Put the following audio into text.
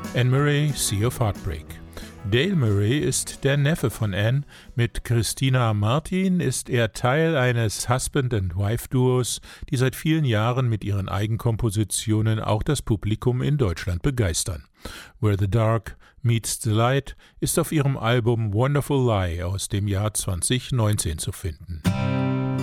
Anne Murray, Sea of Heartbreak. Dale Murray ist der Neffe von Anne. Mit Christina Martin ist er Teil eines Husband-and-Wife-Duos, die seit vielen Jahren mit ihren Eigenkompositionen auch das Publikum in Deutschland begeistern. Where the Dark Meets the Light ist auf ihrem Album Wonderful Lie aus dem Jahr 2019 zu finden.